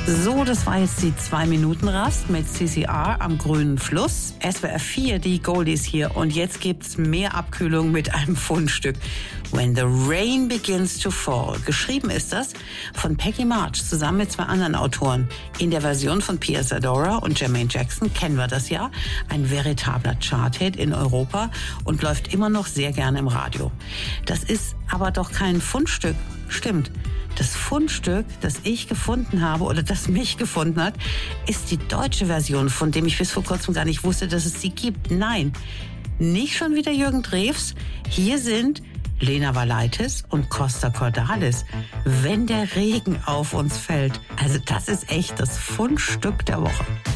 So, das war jetzt die 2-Minuten-Rast mit CCR am grünen Fluss. SWR 4, die Goldies hier. Und jetzt gibt's mehr Abkühlung mit einem Fundstück. When the Rain Begins to Fall. Geschrieben ist das von Peggy March zusammen mit 2 anderen Autoren. In der Version von Pia Zadora und Jermaine Jackson kennen wir das ja. Ein veritabler Chart-Hit in Europa und läuft immer noch sehr gerne im Radio. Das ist aber doch kein Fundstück. Stimmt. Das Fundstück, das ich gefunden habe oder das mich gefunden hat, ist die deutsche Version, von dem ich bis vor kurzem gar nicht wusste, dass es sie gibt. Nein, nicht schon wieder Jürgen Drews. Hier sind Lena Valaitis und Costa Cordalis. Wenn der Regen auf uns fällt. Also das ist echt das Fundstück der Woche.